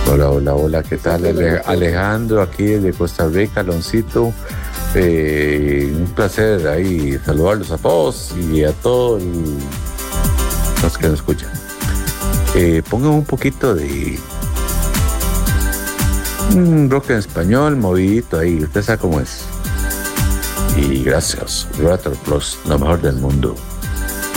Hola, hola, hola, ¿qué tal? Alejandro, aquí desde Costa Rica, Aloncito. Un placer ahí saludarlos a todos y a todos los que nos escuchan. Pongan un poquito de rock en español, movidito ahí, usted sabe cómo es. Y gracias, Ratter Plus, lo mejor del mundo.